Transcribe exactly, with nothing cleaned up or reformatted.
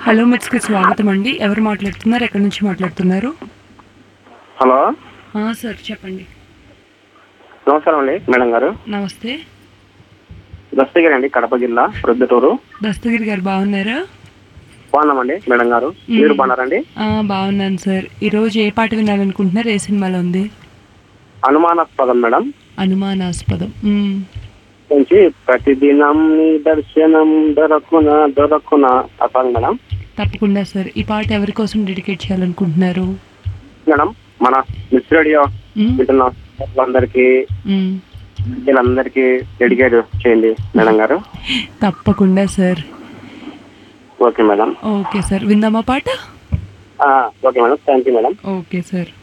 Hello మిట్స్కి స్వాగతం అండి. ఎవరు మాట్లాడుతున్నారు? ఎక్కడి నుంచి మాట్లాడుతున్నారు? హలో ఆ, సార్ చెప్పండి. నమస్కారం అండి మేడం గారు. నమస్తే. దస్తగిరి అండి, కడప జిల్లా ప్రొద్దుటూరు. దస్తగిరి గారు బాగున్నారా? బాగున్నామండి మేడం గారు, మీరు బాగున్నారండి? ఆ, బాగున్నాను సార్. ఈరోజు ఏ పాట వినాలనుకుంటున్నారు? ఏ సినిమాలో ఉంది? అనుమానాస్పదం మేడం అనుమానాస్పదం. మ్మ్. నుంచి ప్రతిదినం నీ దర్శనం దొరకున దొరకున ఆ సాంగ్ మేడం. తప్పకుండా సార్. ఈ పాట ఎవరి కోసం డెడికేట్ చేయాలనుకుంటున్నారు? మేడం మన మిస్ రేడియో మ్మ్. వింటున్న అందరికి మ్మ్. వీళ్ళందరికీ డెడికేట్ చేయండి మేడం గారు. తప్పకుండా sir. Okay madam. Okay sir, విందామా పాట? ఆ, okay madam, thank you madam. Okay sir.